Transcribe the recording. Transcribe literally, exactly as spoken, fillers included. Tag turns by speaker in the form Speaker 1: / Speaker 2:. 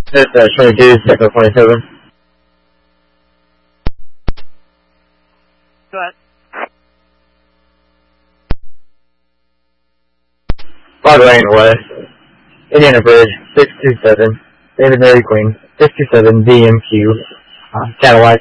Speaker 1: It's uh, twenty-two, second twenty-seven.
Speaker 2: Go ahead.
Speaker 1: Fog Lane West, Indiana Bridge, six two seven, David Mary Queen, six two seven D M Q, uh, Cadillac.